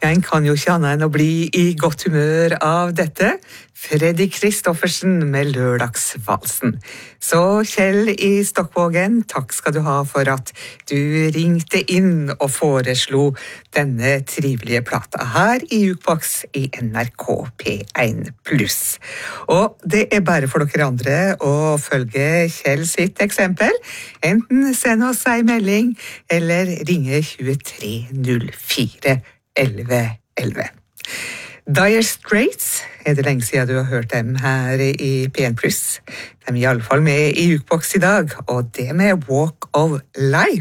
En kan jo ikke annet enn å bli i godt humør av dette. Freddy Kristoffersen med Lørdagsvalsen. Så Kjell i Stokkvågen, takk skal du ha for at du ringte inn og foreslo denne trivelige plata her i Jukebox i NRK P1+. Og det er bare for dere andre å følge Kjell sitt eksempel. Enten send oss en melding eller ringe 2304 1111. Dire Straits, det lenge siden du har hørt dem her i P1+. De er i alle fall med i Jukebox i dag, og det med Walk of Life.